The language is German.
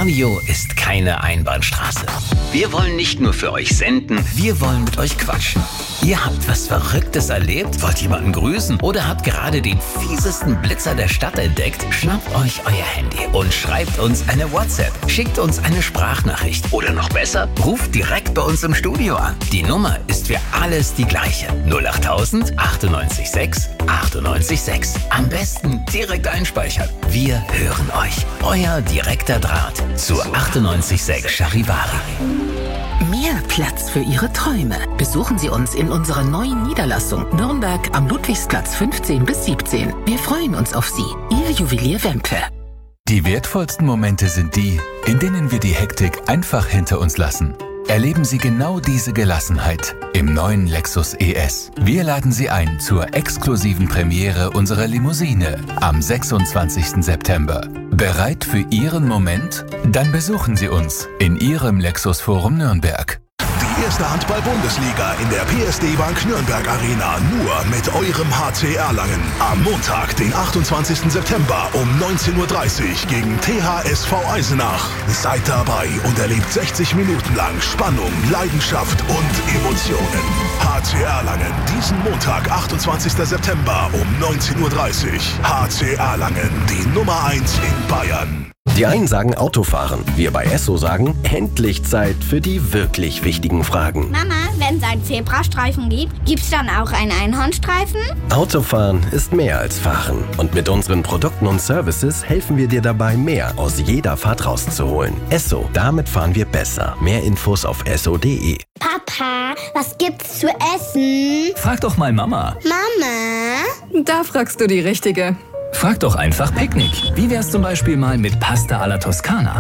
Radio ist keine Einbahnstraße. Wir wollen nicht nur für euch senden, wir wollen mit euch quatschen. Ihr habt was Verrücktes erlebt, wollt jemanden grüßen oder habt gerade den fiesesten Blitzer der Stadt entdeckt? Schnappt euch euer Handy und schreibt uns eine WhatsApp. Schickt uns eine Sprachnachricht oder noch besser, ruft direkt bei uns im Studio an. Die Nummer ist für alles die gleiche. 08000 98 6 98 6. Am besten direkt einspeichern. Wir hören euch. Euer direkter Draht zur 98.6 Charivari. Mehr Platz für Ihre Träume. Besuchen Sie uns in unserer neuen Niederlassung Nürnberg am Ludwigsplatz 15 bis 17. Wir freuen uns auf Sie. Ihr Juwelier Wempe. Die wertvollsten Momente sind die, in denen wir die Hektik einfach hinter uns lassen. Erleben Sie genau diese Gelassenheit im neuen Lexus ES. Wir laden Sie ein zur exklusiven Premiere unserer Limousine am 26. September. Bereit für Ihren Moment? Dann besuchen Sie uns in Ihrem Lexus Forum Nürnberg. Die erste Handball-Bundesliga in der PSD Bank Nürnberg Arena nur mit eurem HC Erlangen. Am Montag, den 28. September um 19:30 Uhr gegen THSV Eisenach. Seid dabei und erlebt 60 Minuten lang Spannung, Leidenschaft und Emotionen. HC Erlangen, diesen Montag, 28. September um 19:30 Uhr. HC Erlangen, die Nummer 1 in Bayern. Die einen sagen Autofahren, wir bei Esso sagen, endlich Zeit für die wirklich wichtigen Fragen. Mama, wenn es einen Zebrastreifen gibt, gibt's dann auch einen Einhornstreifen? Autofahren ist mehr als Fahren. Und mit unseren Produkten und Services helfen wir dir dabei, mehr aus jeder Fahrt rauszuholen. Esso, damit fahren wir besser. Mehr Infos auf esso.de. Papa, was gibt's zu essen? Frag doch mal Mama. Mama? Da fragst du die Richtige. Frag doch einfach Picknick. Wie wär's zum Beispiel mal mit Pasta alla Toscana?